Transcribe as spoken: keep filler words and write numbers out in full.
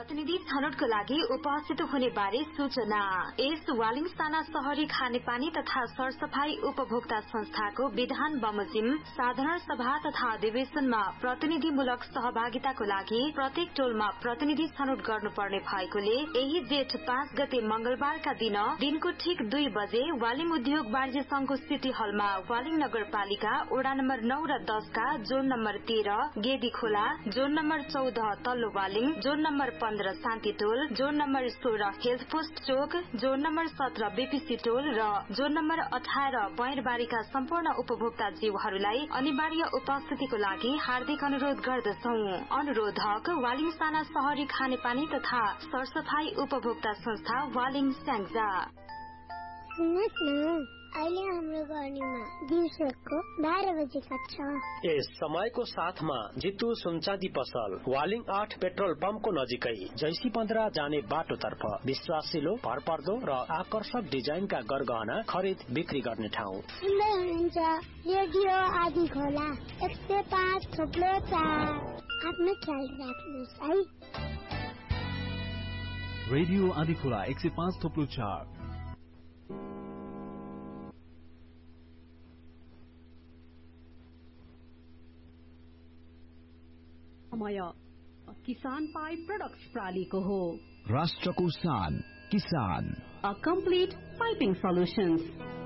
प्रतिनिधि छनौटको लागि उपस्थित हुने बारे सूचना। यस वालिङसाना शहरी खानेपानी तथा सरसफाई उपभोक्ता संस्थाको विधान बमोजिम साधारण सभा तथा अधिवेशनमा प्रतिनिधिमूलक सहभागिताको लागि प्रत्येक टोलमा प्रतिनिधि छनौट गर्नुपर्ने भएकोले यही जेठ पाँच गते मंगलबारका दिन दिनको ठीक दुई बजे वालिङ उद्योग वाणिज्य संघको सिटी हलमा वालिङ नगरपालिका वडा नम्बर नौ र दसका जोन नम्बर तेह्र गेदी खोला, जोन नम्बर चौध तल्लो वालिङ, जोन नम्बर पन्ध्र शान्ति टोल, जोन नम्बर सोह्र हेल्थ पोस्ट चोक, जोन नम्बर सत्र बीपीसी टोल र जोन नम्बर अठार बयरबारीका सम्पूर्ण उपभोक्ता जीवहरूलाई अनिवार्य उपस्थितिको लागि हार्दिक अनुरोध गर्दछौ। अनुरोधक वालिङसाना शहरी खानेपानी तथा सरसफाई उपभोक्ता संस्था वालिङ स्याङ्जा। अहिले हाम्रो गर्नीमा दिउँसोको बाह्र बजेका छ। यस समयको साथमा जितु सुनचाँदी पसल वालिङ आठ पेट्रोल पम्पको नजिकै जैसी पन्ध्र जाने बाटोतर्फ विश्वासिलो भरपर्दो र आकर्षक डिजाइनका गरगहना खरिद बिक्री गर्ने ठाउँ। सुन्दै हुनुहुन्छ रेडियो आदि खोला एक सय पाँच थोप्लो चार। आफ्नो ख्याल राख्नुहोस् है। रेडियो आदि खोला एक सय पाँच थोप्लो चार। समय किसान पाइप प्रोडक्ट्स प्रालीको हो। राष्ट्रको शान किसान। A complete piping solutions.